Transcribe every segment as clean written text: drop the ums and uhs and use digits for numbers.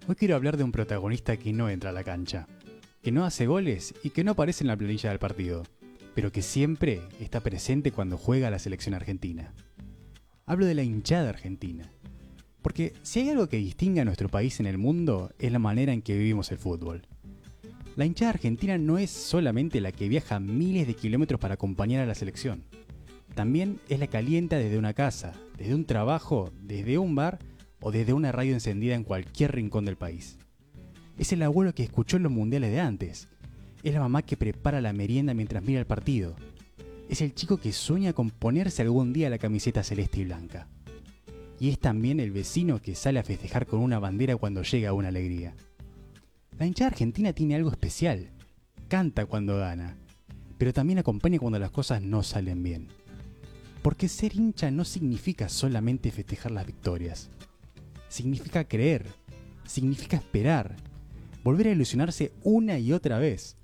Hoy quiero hablar de un protagonista que no entra a la cancha, que no hace goles y que no aparece en la planilla del partido, pero que siempre está presente cuando juega la selección argentina. Hablo de la hinchada argentina, porque si hay algo que distingue a nuestro país en el mundo es la manera en que vivimos el fútbol. La hinchada argentina no es solamente la que viaja miles de kilómetros para acompañar a la selección, también es la que alienta desde una casa, desde un trabajo, desde un bar o desde una radio encendida en cualquier rincón del país. Es el abuelo que escuchó los mundiales de antes. Es la mamá que prepara la merienda mientras mira el partido. Es el chico que sueña con ponerse algún día la camiseta celeste y blanca. Y es también el vecino que sale a festejar con una bandera cuando llega una alegría. La hinchada argentina tiene algo especial. Canta cuando gana, pero también acompaña cuando las cosas no salen bien. Porque ser hincha no significa solamente festejar las victorias. Significa creer, significa esperar, volver a ilusionarse una y otra vez.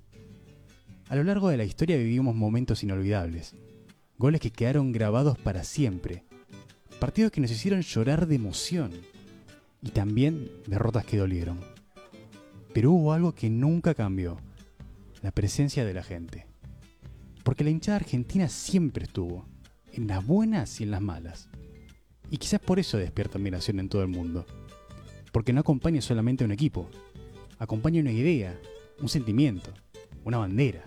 A lo largo de la historia vivimos momentos inolvidables, goles que quedaron grabados para siempre, partidos que nos hicieron llorar de emoción y también derrotas que dolieron. Pero hubo algo que nunca cambió, la presencia de la gente. Porque la hinchada argentina siempre estuvo, en las buenas y en las malas. Y quizás por eso despierta admiración en todo el mundo. Porque no acompaña solamente a un equipo, acompaña una idea, un sentimiento, una bandera.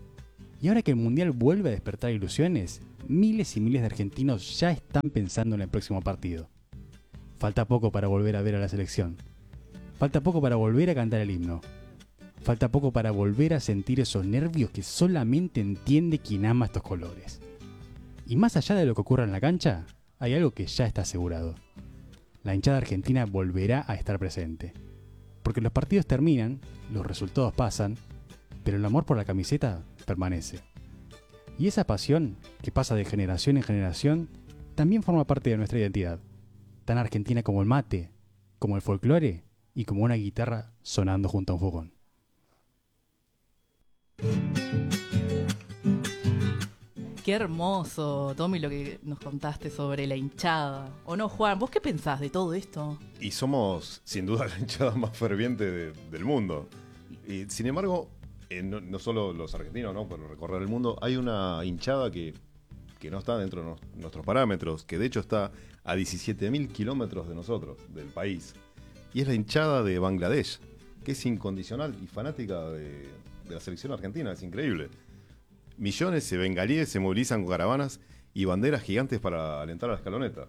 Y ahora que el Mundial vuelve a despertar ilusiones, miles y miles de argentinos ya están pensando en el próximo partido. Falta poco para volver a ver a la selección. Falta poco para volver a cantar el himno. Falta poco para volver a sentir esos nervios que solamente entiende quien ama estos colores. Y más allá de lo que ocurra en la cancha, hay algo que ya está asegurado. La hinchada argentina volverá a estar presente. Porque los partidos terminan, los resultados pasan, pero el amor por la camiseta permanece. Y esa pasión, que pasa de generación en generación, también forma parte de nuestra identidad. Tan argentina como el mate, como el folclore y como una guitarra sonando junto a un fogón. Qué hermoso, Tommy, lo que nos contaste sobre la hinchada. ¿O no, Juan? ¿Vos qué pensás de todo esto? Y somos, sin duda, la hinchada más ferviente del mundo. Y, sin embargo, no solo los argentinos, ¿no? Por recorrer el mundo, hay una hinchada que no está dentro de nuestros parámetros, que de hecho está a 17.000 kilómetros de nosotros, del país. Y es la hinchada de Bangladesh, que es incondicional y fanática de la selección argentina. Es increíble. Millones de bengalíes se movilizan con caravanas y banderas gigantes para alentar a la escaloneta.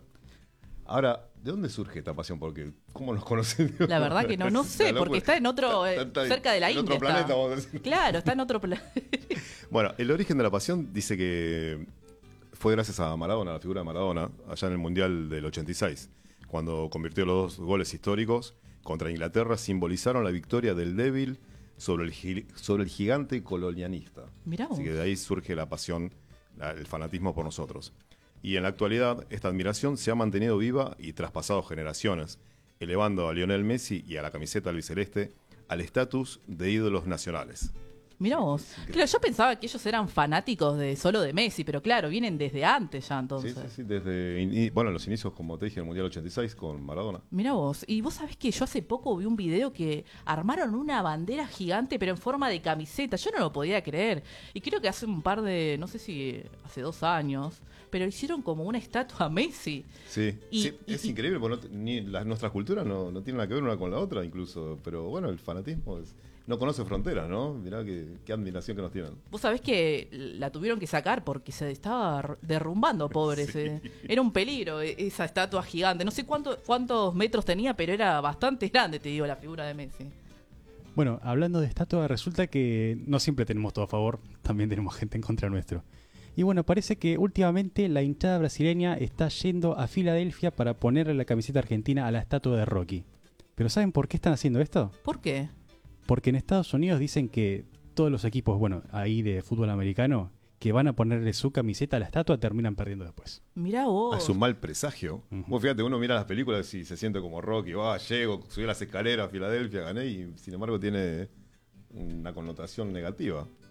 Ahora, ¿de dónde surge esta pasión? Porque, ¿cómo nos conocen? La verdad que no sé, porque está en otro, cerca de la India. En otro planeta, vamos a decir. Claro, está en otro planeta. Bueno, el origen de la pasión dice que fue gracias a Maradona, a la figura de Maradona, allá en el Mundial del 86, cuando convirtió los dos goles históricos contra Inglaterra, simbolizaron la victoria del débil sobre el gigante colonialista. Mirá vos. Así que de ahí surge la pasión, el fanatismo por nosotros. Y en la actualidad, esta admiración se ha mantenido viva y traspasado generaciones, elevando a Lionel Messi y a la camiseta albiceleste al estatus de ídolos nacionales. Mirá vos. Claro, yo pensaba que ellos eran fanáticos solo de Messi, pero claro, vienen desde antes ya entonces. Sí, desde los inicios, como te dije, en el Mundial 86 con Maradona. Mirá vos. Y vos sabés que yo hace poco vi un video que armaron una bandera gigante, pero en forma de camiseta. Yo no lo podía creer. Y creo que hace un par de, no sé si hace 2 años, pero hicieron como una estatua a Messi. Sí, es increíble, porque nuestras culturas no tienen nada que ver una con la otra incluso. Pero bueno, el fanatismo no conoce fronteras, ¿no? Mirá qué admiración que nos tienen. Vos sabés que la tuvieron que sacar porque se estaba derrumbando, pobre. Sí. Era un peligro esa estatua gigante. No sé cuántos metros tenía, pero era bastante grande, te digo, la figura de Messi. Bueno, hablando de estatua, resulta que no siempre tenemos todo a favor, también tenemos gente en contra nuestro. Y bueno, parece que últimamente la hinchada brasileña está yendo a Filadelfia para ponerle la camiseta argentina a la estatua de Rocky. ¿Pero saben por qué están haciendo esto? ¿Por qué? Porque en Estados Unidos dicen que todos los equipos, ahí de fútbol americano, que van a ponerle su camiseta a la estatua, terminan perdiendo después. Mirá vos. Es un mal presagio. Vos fíjate, uno mira las películas y se siente como Rocky. Llego, subí las escaleras a Filadelfia, gané, y sin embargo tiene una connotación negativa.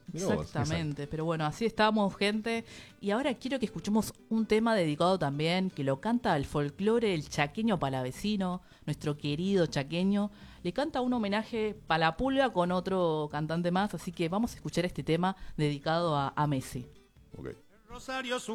Mirá vos, Exactamente, pero bueno, así estamos, gente. Y ahora quiero que escuchemos un tema dedicado también, que lo canta el folclore, el chaqueño palavecino, nuestro querido chaqueño. Le canta un homenaje Palapulga con otro cantante más, así que vamos a escuchar este tema dedicado a Messi. Ok. Rosario su